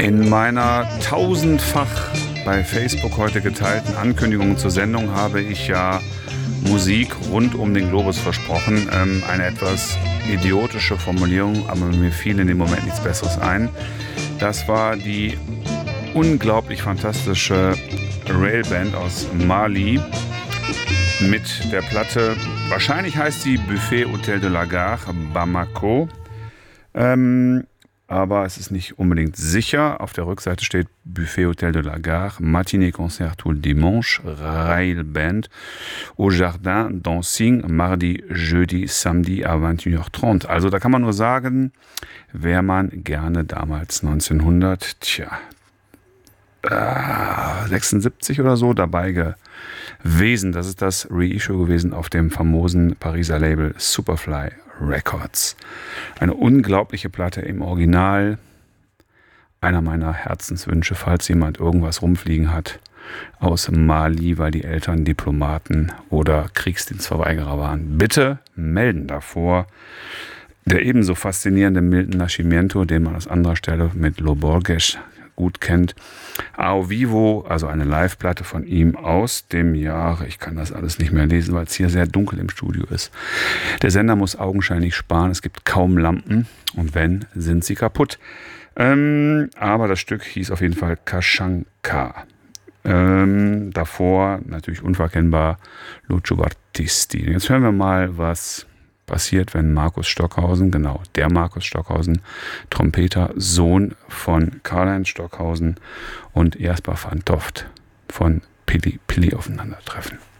In meiner tausendfach bei Facebook heute geteilten Ankündigung zur Sendung habe ich ja Musik rund um den Globus versprochen. Eine etwas idiotische Formulierung, aber mir fiel in dem Moment nichts Besseres ein. Das war die unglaublich fantastische Railband aus Mali mit der Platte, wahrscheinlich heißt sie Buffet Hotel de la Gare Bamako. Aber es ist nicht unbedingt sicher. Auf der Rückseite steht Buffet Hotel de la Gare, Matinée Concert tout le dimanche, Railband, au Jardin, Dancing, mardi, jeudi, samedi à 21h30. Also da kann man nur sagen, wäre man gerne damals 1976 oder so dabei gewesen. Das ist das Reissue gewesen auf dem famosen Pariser Label Superfly Records. Eine unglaubliche Platte im Original. Einer meiner Herzenswünsche, falls jemand irgendwas rumfliegen hat aus Mali, weil die Eltern Diplomaten oder Kriegsdienstverweigerer waren. Bitte melden davor. Der ebenso faszinierende Milton Nascimento, den man aus anderer Stelle mit Lo Borges gut kennt. Ao Vivo, also eine Live-Platte von ihm aus dem Jahre, ich kann das alles nicht mehr lesen, weil es hier sehr dunkel im Studio ist. Der Sender muss augenscheinlich sparen, es gibt kaum Lampen und wenn, sind sie kaputt. Aber das Stück hieß auf jeden Fall Kashanka. Davor natürlich unverkennbar Lucio Battisti. Jetzt hören wir mal, was passiert, wenn Markus Stockhausen, genau, der Markus Stockhausen, Trompeter, Sohn von Karl-Heinz Stockhausen und Jasper van Toft von Pilli aufeinandertreffen.